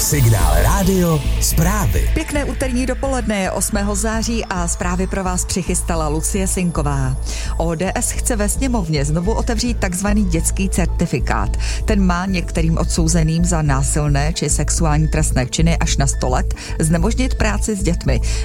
Signál Rádio zprávy. Pěkné úterní dopoledne je 8. září a zprávy pro vás přichystala Lucie Sinková. ODS chce ve sněmovně znovu otevřít takzvaný dětský certifikát. Ten má některým odsouzeným za násilné či sexuální trestné činy až na 100 let znemožnit práci s dětmi.